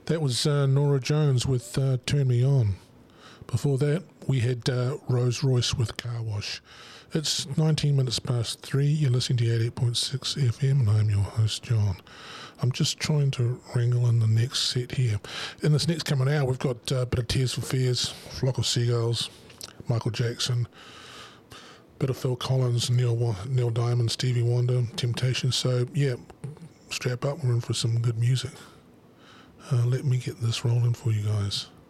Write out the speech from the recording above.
That was Nora Jones with Turn Me On. Before that, we had Rose Royce with Car Wash. It's 19 minutes past 3. You're listening to 88.6 FM, and I'm your host, John. I'm just trying to wrangle in the next set here. In this next coming hour, we've got a bit of Tears for Fears, Flock of Seagulls, Michael Jackson, bit of Phil Collins, Neil Diamond, Stevie Wonder, Temptation. So, yeah, strap up. We're in for some good music. Let me get this rolling for you guys.